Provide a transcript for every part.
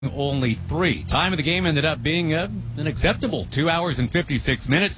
only 3. Time of the game ended up being an acceptable 2 hours and 56 minutes.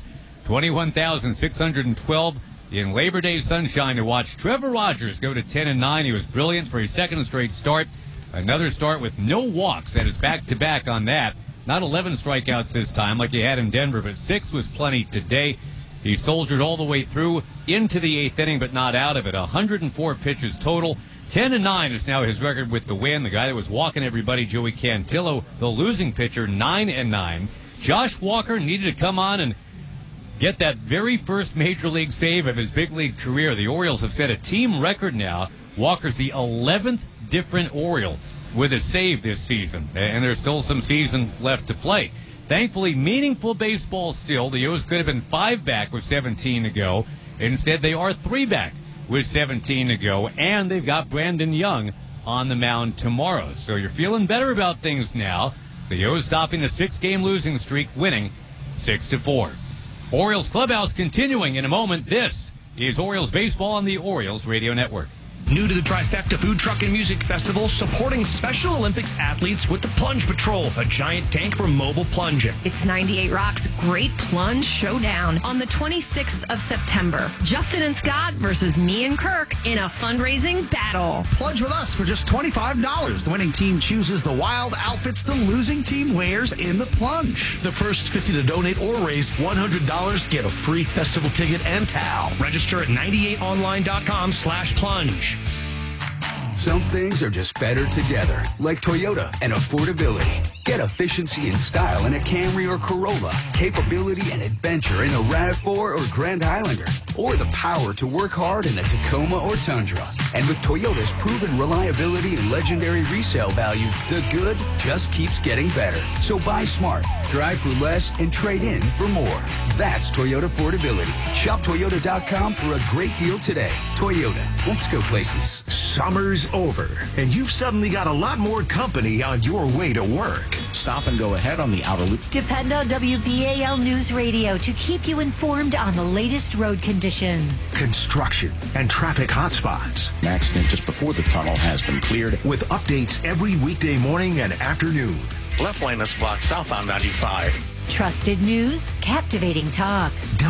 21,612 in Labor Day sunshine to watch Trevor Rogers go to 10-9. He was brilliant for his second straight start. Another start with no walks at his back-to-back on that. Not 11 strikeouts this time like he had in Denver, but 6 was plenty today. He soldiered all the way through into the 8th inning, but not out of it. 104 pitches total. 10-9 is now his record with the win. The guy that was walking everybody, Joey Cantillo, the losing pitcher, 9-9. Josh Walker needed to come on and get that very first major league save of his big league career. The Orioles have set a team record now. Walker's the 11th different Oriole with a save this season, and there's still some season left to play. Thankfully, meaningful baseball still. The O's could have been 5 back with 17 to go. Instead, they are 3 back with 17 to go, and they've got Brandon Young on the mound tomorrow. So you're feeling better about things now. The O's stopping the 6-game losing streak, winning 6-4. Orioles clubhouse continuing in a moment. This is Orioles baseball on the Orioles Radio Network. New to the Trifecta Food Truck and Music Festival, supporting Special Olympics athletes with the Plunge Patrol, a giant tank for mobile plunging. It's 98 Rock's Great Plunge Showdown on the 26th of September. Justin and Scott versus me and Kirk in a fundraising battle. Plunge with us for just $25. The winning team chooses the wild outfits the losing team wears in the plunge. The first 50 to donate or raise $100 get a free festival ticket and towel. Register at 98online.com/plunge. Some things are just better together, like Toyota and affordability. Get efficiency and style in a Camry or Corolla, capability and adventure in a RAV4 or Grand Highlander, or the power to work hard in a Tacoma or Tundra. And with Toyota's proven reliability and legendary resale value, the good just keeps getting better. So buy smart, drive for less, and trade in for more. That's Toyota affordability. Shop Toyota.com for a great deal today. Toyota, let's go places. Summer's over, and you've suddenly got a lot more company on your way to work. Stop and go ahead on the outer loop. Depend on WBAL News Radio to keep you informed on the latest road conditions. Construction and traffic hotspots. An accident just before the tunnel has been cleared. With updates every weekday morning and afternoon. Left lane is blocked southbound 95. Trusted news, captivating talk.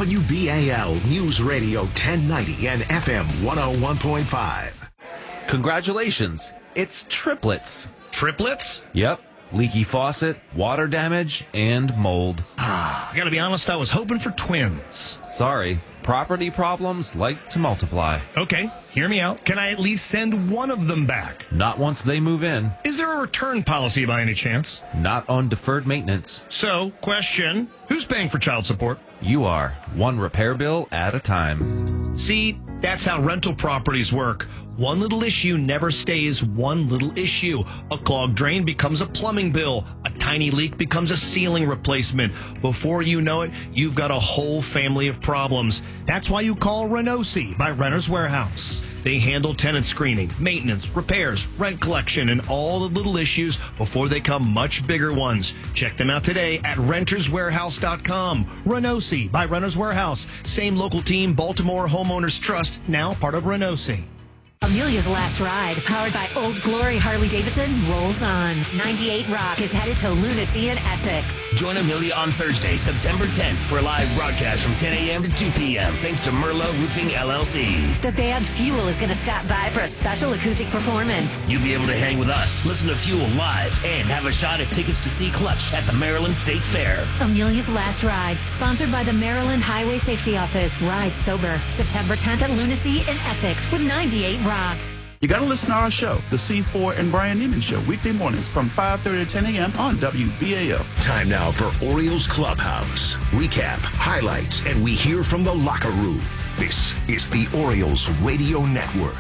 WBAL News Radio 1090 and FM 101.5. Congratulations, it's triplets. Triplets? Yep. Leaky faucet, water damage, and mold. I gotta be honest, I was hoping for twins. Sorry, property problems like to multiply. Okay, hear me out. Can I at least send one of them back? Not once they move in. Is there a return policy by any chance? Not on deferred maintenance. So, question, who's paying for child support? You are, one repair bill at a time. See, that's how rental properties work. One little issue never stays one little issue. A clogged drain becomes a plumbing bill. A tiny leak becomes a ceiling replacement. Before you know it, you've got a whole family of problems. That's why you call Renosi by Renter's Warehouse. They handle tenant screening, maintenance, repairs, rent collection, and all the little issues before they come much bigger ones. Check them out today at renterswarehouse.com. Renosi by Renter's Warehouse. Same local team, Baltimore Homeowners Trust, now part of Renosi. Amelia's Last Ride, powered by Old Glory Harley-Davidson, rolls on. 98 Rock is headed to Lunacy in Essex. Join Amelia on Thursday, September 10th for a live broadcast from 10 a.m. to 2 p.m. thanks to Merlot Roofing LLC. The band Fuel is going to stop by for a special acoustic performance. You'll be able to hang with us, listen to Fuel live, and have a shot at tickets to see Clutch at the Maryland State Fair. Amelia's Last Ride, sponsored by the Maryland Highway Safety Office. Ride sober. September 10th at Lunacy in Essex with 98 Rock. You got to listen to our show, The C4 and Brian Neiman Show, weekday mornings from 5:30 to 10 a.m. on WBAL. Time now for Orioles Clubhouse. Recap, highlights, and we hear from the locker room. This is the Orioles Radio Network.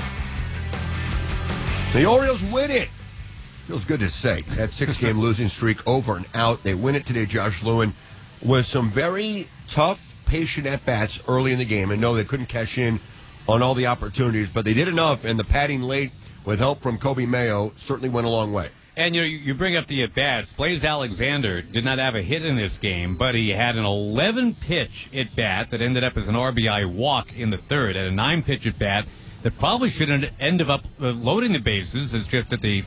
The Orioles win it. Feels good to say. That 6-game losing streak over and out. They win it today, Josh Lewin, with some very tough, patient at-bats early in the game. And no, they couldn't cash in on all the opportunities, but they did enough, and the padding late with help from Kobe Mayo certainly went a long way. And you bring up the at-bats. Blaze Alexander did not have a hit in this game, but he had an 11-pitch at-bat that ended up as an RBI walk in the third, and a 9-pitch at-bat that probably should have ended up loading the bases. It's just that the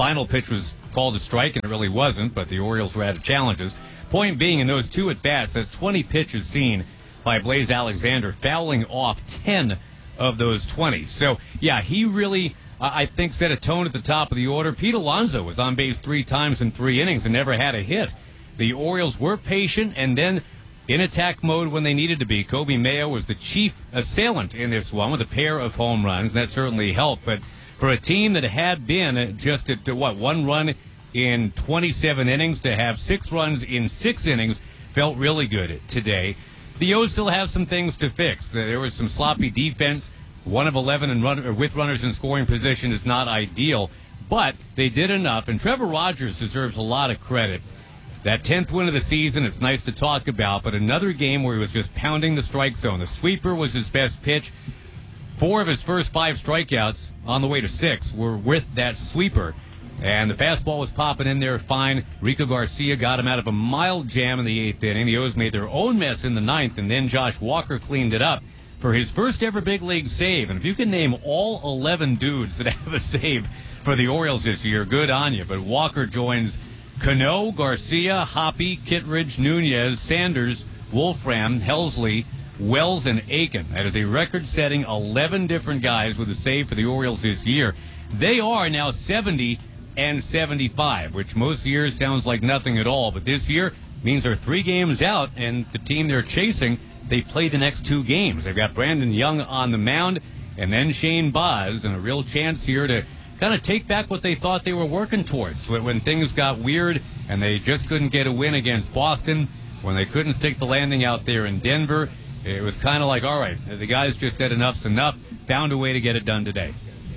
final pitch was called a strike, and it really wasn't, but the Orioles were out of challenges. Point being, in those 2 at-bats, that's 20 pitches seen by Blaze Alexander, fouling off 10 of those 20. So, yeah, he really, I think, set a tone at the top of the order. Pete Alonso was on base 3 times in 3 innings and never had a hit. The Orioles were patient, and then in attack mode when they needed to be. Kobe Mayo was the chief assailant in this one with a pair of home runs. That certainly helped. But for a team that had been just at, 1 run in 27 innings, to have 6 runs in 6 innings felt really good today. The O's still have some things to fix. There was some sloppy defense. 1 of 11 with runners in scoring position is not ideal. But they did enough, and Trevor Rogers deserves a lot of credit. That 10th win of the season, it's nice to talk about, but another game where he was just pounding the strike zone. The sweeper was his best pitch. 4 of his first 5 strikeouts on the way to 6 were with that sweeper. And the fastball was popping in there fine. Rico Garcia got him out of a mild jam in the 8th inning. The O's made their own mess in the 9th, and then Josh Walker cleaned it up for his first ever big league save. And if you can name all 11 dudes that have a save for the Orioles this year, good on you. But Walker joins Cano, Garcia, Hoppy, Kittredge, Nunez, Sanders, Wolfram, Helsley, Wells, and Aiken. That is a record-setting 11 different guys with a save for the Orioles this year. They are now 70 and 75, which most years sounds like nothing at all. But this year means they're 3 games out, and the team they're chasing, they play the next 2 games. They've got Brandon Young on the mound, and then Shane Baz, and a real chance here to kind of take back what they thought they were working towards when things got weird and they just couldn't get a win against Boston, when they couldn't stick the landing out there in Denver. It was kind of like, all right, the guys just said enough's enough, found a way to get it done today.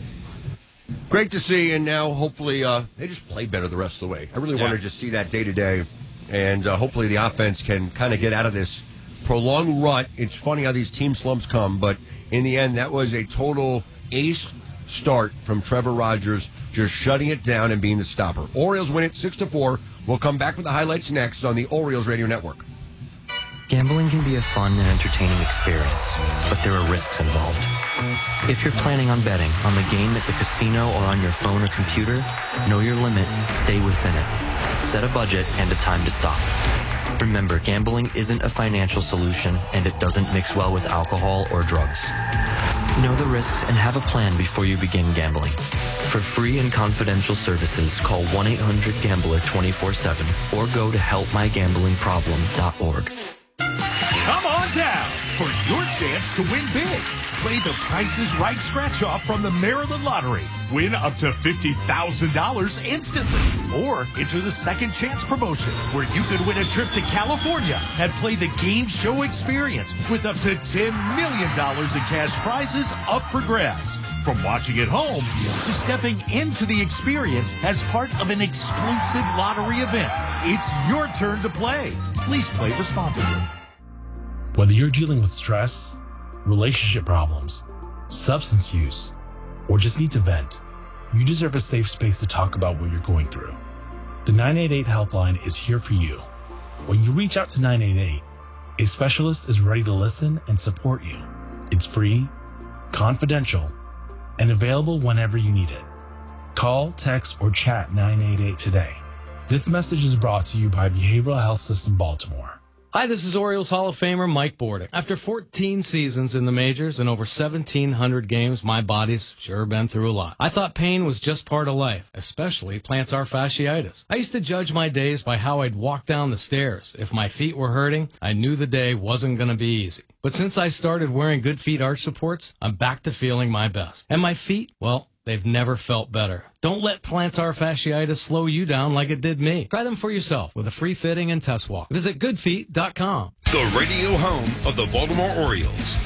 Great to see, and now hopefully they just play better the rest of the way. I really want to just see that day-to-day, and hopefully the offense can kind of get out of this prolonged rut. It's funny how these team slumps come, but in the end, that was a total ace start from Trevor Rogers, just shutting it down and being the stopper. Orioles win it 6-4. We'll come back with the highlights next on the Orioles Radio Network. Gambling can be a fun and entertaining experience, but there are risks involved. If you're planning on betting on the game at the casino or on your phone or computer, know your limit, stay within it. Set a budget and a time to stop. Remember, gambling isn't a financial solution, and it doesn't mix well with alcohol or drugs. Know the risks and have a plan before you begin gambling. For free and confidential services, call 1-800-GAMBLER 24/7 or go to helpmygamblingproblem.org. Come on down for your chance to win big. Play the Price is Right scratch-off from the Maryland Lottery. Win up to $50,000 instantly. Or enter the Second Chance promotion, where you could win a trip to California and play the game show experience with up to $10 million in cash prizes up for grabs. From watching at home to stepping into the experience as part of an exclusive lottery event. It's your turn to play. Please play responsibly. Whether you're dealing with stress, relationship problems, substance use, or just need to vent, you deserve a safe space to talk about what you're going through. The 988 helpline is here for you. When you reach out to 988, a specialist is ready to listen and support you. It's free, confidential, and available whenever you need it. Call, text, or chat 988 today. This message is brought to you by Behavioral Health System Baltimore. Hi, this is Orioles Hall of Famer Mike Bordick. After 14 seasons in the majors and over 1,700 games, my body's sure been through a lot. I thought pain was just part of life, especially plantar fasciitis. I used to judge my days by how I'd walk down the stairs. If my feet were hurting, I knew the day wasn't going to be easy. But since I started wearing Good Feet arch supports, I'm back to feeling my best. And my feet, well, they've never felt better. Don't let plantar fasciitis slow you down like it did me. Try them for yourself with a free fitting and test walk. Visit goodfeet.com. The radio home of the Baltimore Orioles,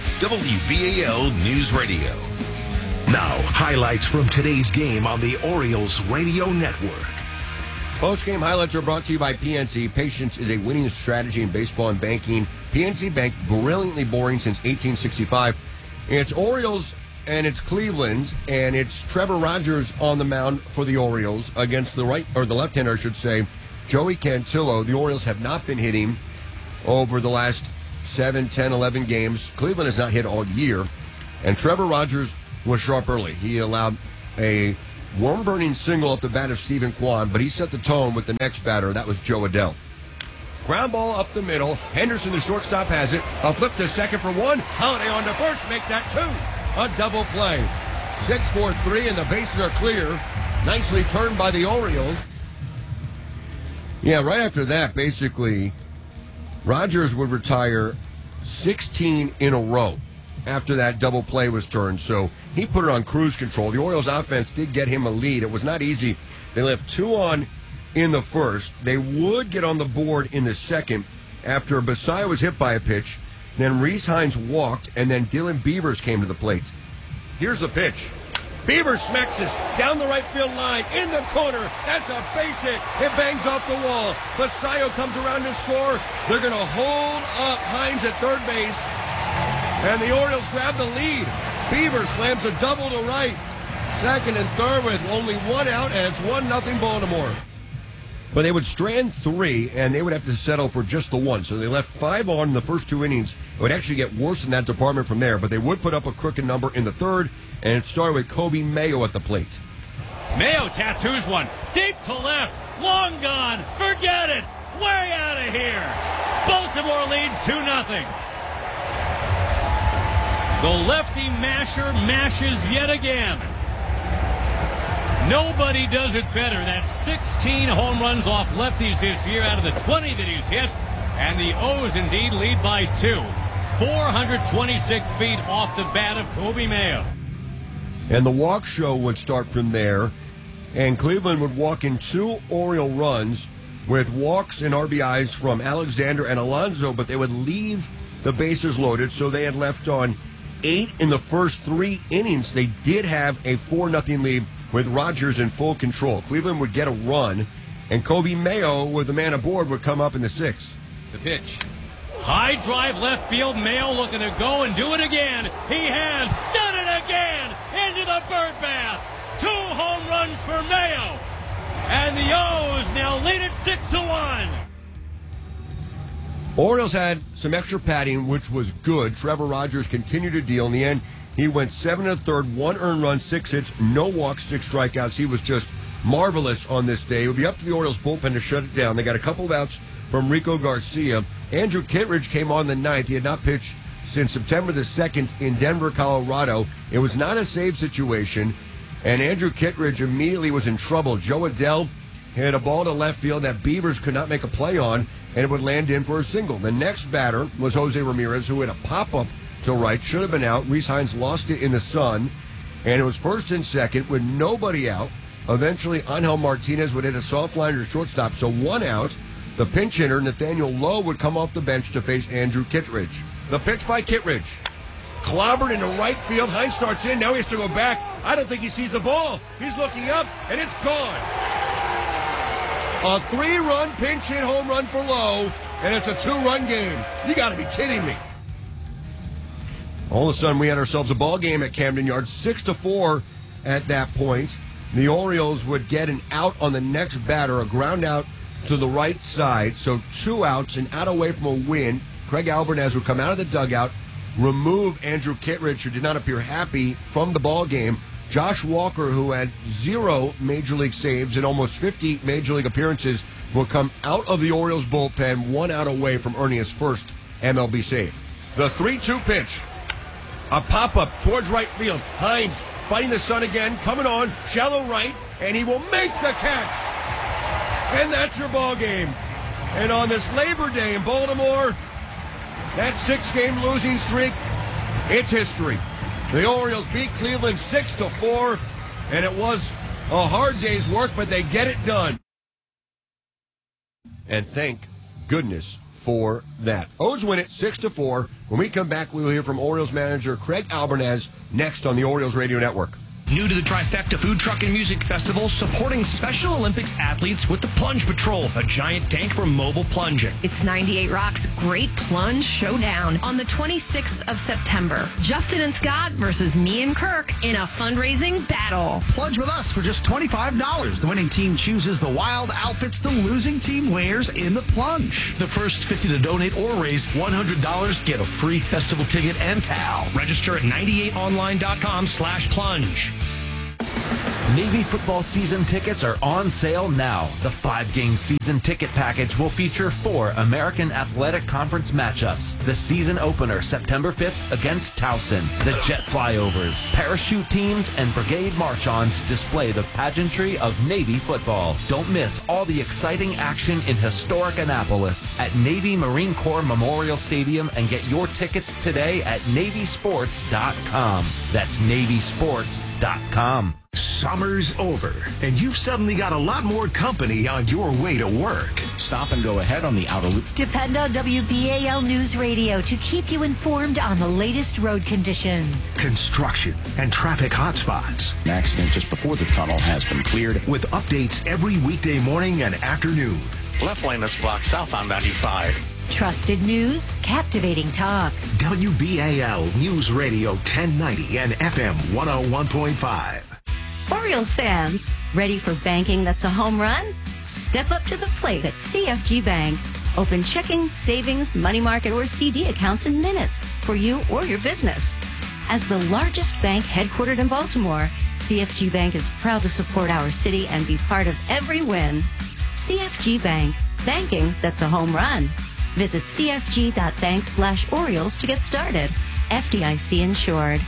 WBAL News Radio. Now, highlights from today's game on the Orioles Radio Network. Post-game highlights are brought to you by PNC. Patience is a winning strategy in baseball and banking. PNC Bank, brilliantly boring since 1865. It's Orioles and it's Cleveland's, and it's Trevor Rogers on the mound for the Orioles against the left-hander, I should say, Joey Cantillo. The Orioles have not been hitting over the last 7, 10, 11 games. Cleveland has not hit all year, and Trevor Rogers was sharp early. He allowed a worm-burning single at the bat of Stephen Kwan, but he set the tone with the next batter. That was Joe Adell. Ground ball up the middle. Henderson, the shortstop, has it. A flip to second for one. Holiday on to first, make that two. A double play. 6-4-3, and the bases are clear. Nicely turned by the Orioles. Yeah, right after that, basically, Rogers would retire 16 in a row after that double play was turned. So he put it on cruise control. The Orioles offense did get him a lead. It was not easy. They left 2 on in the first. They would get on the board in the second after Basayo was hit by a pitch. Then Reese Hines walked, and then Dylan Beavers came to the plate. Here's the pitch. Beavers smacks this down the right field line, in the corner. That's a base hit. It bangs off the wall. Basayo comes around to score. They're going to hold up Hines at third base, and the Orioles grab the lead. Beavers slams a double to right. Second and third with only 1 out, and it's 1-0 Baltimore. But they would strand 3, and they would have to settle for just the 1. So they left 5 on in the first 2 innings. It would actually get worse in that department from there, but they would put up a crooked number in the third, and it started with Kobe Mayo at the plate. Mayo tattoos one. Deep to left. Long gone. Forget it. Way out of here. Baltimore leads 2-0. The lefty masher mashes yet again. Nobody does it better. That's 16 home runs off lefties this year out of the 20 that he's hit. And the O's indeed lead by 2. 426 feet off the bat of Kobe Mayo. And the walk show would start from there. And Cleveland would walk in 2 Oriole runs with walks and RBIs from Alexander and Alonso, but they would leave the bases loaded, so they had left on 8 in the first 3 innings. They did have a 4-0 lead with Rogers in full control. Cleveland would get a run, and Kobe Mayo, with the man aboard, would come up in the 6th. The pitch. High drive left field. Mayo looking to go and do it again. He has done it again into the bird bath. 2 home runs for Mayo. And the O's now lead it 6-1. Orioles had some extra padding, which was good. Trevor Rogers continued to deal. In the end, he went 7 1/3, 1 earned run, 6 hits, no walks, 6 strikeouts. He was just marvelous on this day. It would be up to the Orioles bullpen to shut it down. They got a couple of outs from Rico Garcia. Andrew Kittredge came on the 9th. He had not pitched since September the 2nd in Denver, Colorado. It was not a save situation, and Andrew Kittredge immediately was in trouble. Joe Adell hit a ball to left field that Beavers could not make a play on, and it would land in for a single. The next batter was Jose Ramirez, who hit a pop-up to right, should have been out. Reese Hines lost it in the sun, and it was first and second with nobody out. Eventually, Angel Martinez would hit a soft liner to shortstop, so 1 out. The pinch hitter, Nathaniel Lowe, would come off the bench to face Andrew Kittredge. The pitch by Kittredge. Clobbered into right field. Hines starts in. Now he has to go back. I don't think he sees the ball. He's looking up, and it's gone. A 3-run pinch hit home run for Lowe, and it's a 2-run game. You got to be kidding me. All of a sudden, we had ourselves a ball game at Camden Yards, 6-4 at that point. The Orioles would get an out on the next batter, a ground out to the right side. So 2 outs, an out away from a win. Craig Albernaz would come out of the dugout, remove Andrew Kittredge, who did not appear happy from the ball game. Josh Walker, who had 0 Major League saves and almost 50 Major League appearances, will come out of the Orioles bullpen, 1 out away from earning his first MLB save. The 3-2 pitch. A pop-up towards right field. Hines fighting the sun again, coming on, shallow right, and he will make the catch. And that's your ball game. And on this Labor Day in Baltimore, that 6-game losing streak, it's history. The Orioles beat Cleveland 6-4, and it was a hard day's work, but they get it done. And thank goodness for that. O's win it 6-4. When we come back, we will hear from Orioles manager Craig Albernaz next on the Orioles Radio Network. New to the Trifecta Food Truck and Music Festival, supporting Special Olympics athletes with the Plunge Patrol, a giant tank for mobile plunging. It's 98 Rock's Great Plunge Showdown on the 26th of September. Justin and Scott versus me and Kirk in a fundraising battle. Plunge with us for just $25. The winning team chooses the wild outfits the losing team wears in the plunge. The first 50 to donate or raise $100 get a free festival ticket and towel. Register at 98online.com/plunge. Navy football season tickets are on sale now. The 5-game season ticket package will feature 4 American Athletic Conference matchups. The season opener, September 5th against Towson. The jet flyovers, parachute teams, and brigade march-ons display the pageantry of Navy football. Don't miss all the exciting action in historic Annapolis at Navy Marine Corps Memorial Stadium and get your tickets today at NavySports.com. That's NavySports.com. Summer's over, and you've suddenly got a lot more company on your way to work. Stop and go ahead on the outer loop. Depend on WBAL News Radio to keep you informed on the latest road conditions. Construction and traffic hotspots. An accident just before the tunnel has been cleared. With updates every weekday morning and afternoon. Left lane is blocked southbound 95. Trusted news, captivating talk. WBAL News Radio 1090 and FM 101.5. Orioles fans, ready for banking that's a home run? Step up to the plate at CFG Bank. Open checking, savings, money market, or CD accounts in minutes for you or your business. As the largest bank headquartered in Baltimore, CFG Bank is proud to support our city and be part of every win. CFG Bank, banking that's a home run. Visit cfg.bank/Orioles to get started. FDIC insured.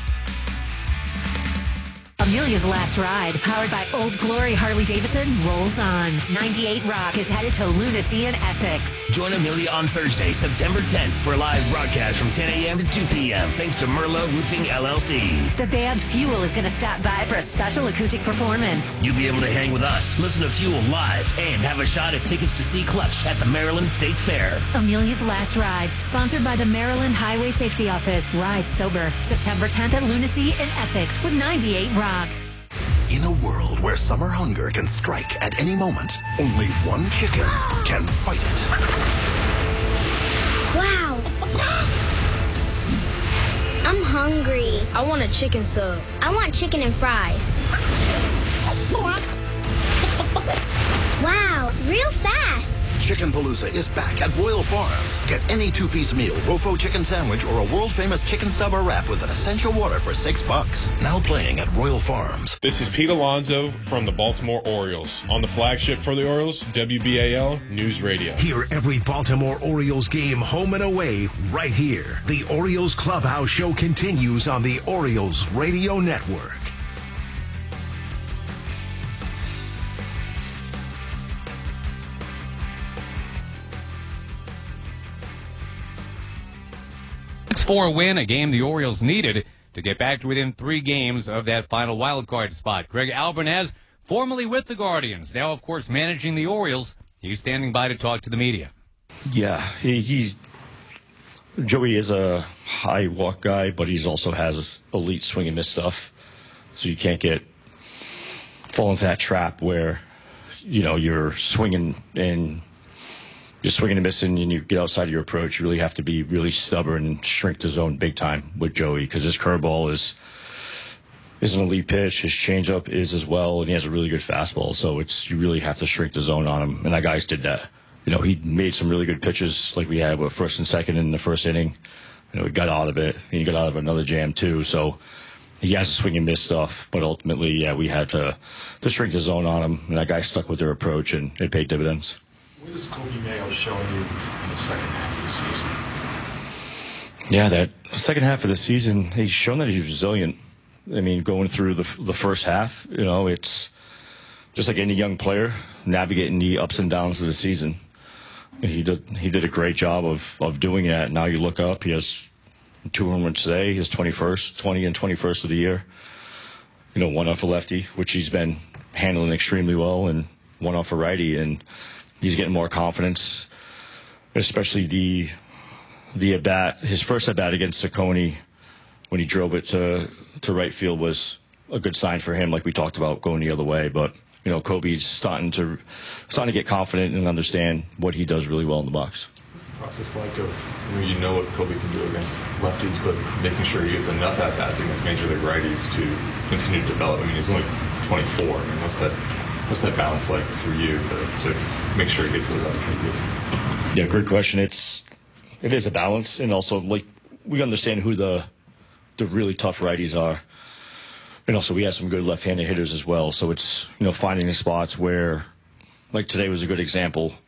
Amelia's Last Ride, powered by Old Glory Harley-Davidson, rolls on. 98 Rock is headed to Lunacy in Essex. Join Amelia on Thursday, September 10th for a live broadcast from 10 a.m. to 2 p.m. thanks to Merlot Roofing LLC. The band Fuel is going to stop by for a special acoustic performance. You'll be able to hang with us, listen to Fuel live, and have a shot at tickets to see Clutch at the Maryland State Fair. Amelia's Last Ride, sponsored by the Maryland Highway Safety Office. Ride sober, September 10th at Lunacy in Essex with 98 Rock. In a world where summer hunger can strike at any moment, only one chicken can fight it. Wow. I'm hungry. I want a chicken sub. I want chicken and fries. Wow, real fast. Chicken Palooza is back at Royal Farms. Get any 2-piece meal, Rofo chicken sandwich, or a world-famous chicken sub or wrap with an essential water for $6. Now playing at Royal Farms. This is Pete Alonso from the Baltimore Orioles. On the flagship for the Orioles, WBAL News Radio. Hear every Baltimore Orioles game home and away right here. The Orioles Clubhouse Show continues on the Orioles Radio Network. For a win, a game the Orioles needed to get back to within 3 games of that final wild card spot. Greg Albanez, formerly with the Guardians, now, of course, managing the Orioles. He's standing by to talk to the media. Yeah, Joey is a high walk guy, but he also has elite swing and miss stuff. So you can't fall into that trap where, you're swinging and missing and you get outside of your approach. You really have to be really stubborn and shrink the zone big time with Joey, because his curveball is an elite pitch. His changeup is as well, and he has a really good fastball. So you really have to shrink the zone on him, and that guys did that. He made some really good pitches like we had with first and second in the first inning. He got out of it, and he got out of another jam too. So he has to swing and miss stuff, but ultimately, we had to shrink the zone on him, and that guy stuck with their approach, and it paid dividends. What is Kobe Mayo showing you in the second half of the season? Yeah, that second half of the season, he's shown that he's resilient. I mean, going through the first half, it's just like any young player navigating the ups and downs of the season. He did a great job of doing that. Now you look up, he has 2 home runs today, his 20 and 21st of the year. 1 off a lefty, which he's been handling extremely well, and 1 off a righty, and he's getting more confidence, especially the at-bat. His first at-bat against Saccone, when he drove it to right field, was a good sign for him, like we talked about, going the other way. But, Kobe's starting to get confident and understand what he does really well in the box. What's the process like of, what Kobe can do against lefties, but making sure he gets enough at-bats against major league righties to continue to develop? He's only 24. What's that balance like for you to make sure it gets those opportunities? Yeah, great question. It is a balance, and also we understand who the really tough righties are. And also we have some good left-handed hitters as well. So it's, finding the spots where, like today was a good example.